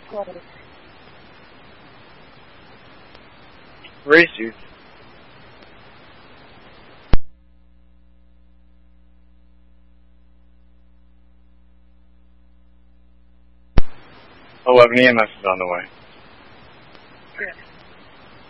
Race youth. EMS is on the way. Good.